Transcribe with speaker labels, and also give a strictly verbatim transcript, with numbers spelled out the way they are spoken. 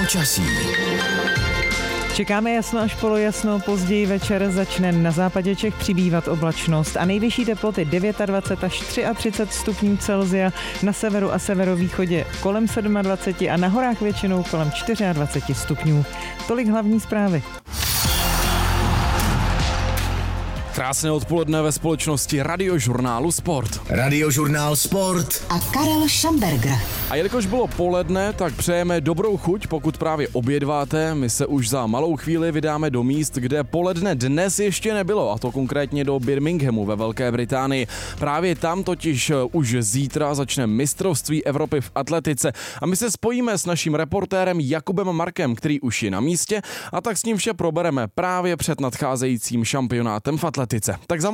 Speaker 1: Počasí.
Speaker 2: Čekáme jasno až polojasno, později večer začne na západě Čech přibývat oblačnost a nejvyšší teploty dvacet devět až třicet tři stupňů Celsia, na severu a severovýchodě kolem dvacet sedm a na horách většinou kolem dvacet čtyři stupňů. Tolik hlavní zprávy.
Speaker 3: Krásné odpoledne ve společnosti Radiožurnálu Sport.
Speaker 1: Radiožurnál Sport
Speaker 4: a Karel Šamberger.
Speaker 3: A jelikož bylo poledne, tak přejeme dobrou chuť, pokud právě obědváte. My se už za malou chvíli vydáme do míst, kde poledne dnes ještě nebylo, a to konkrétně do Birminghamu ve Velké Británii. Právě tam totiž už zítra začne mistrovství Evropy v atletice a my se spojíme s naším reportérem Jakubem Markem, který už je na místě, a tak s ním vše probereme právě před nadcházejícím šampionátem v atletice. Tak za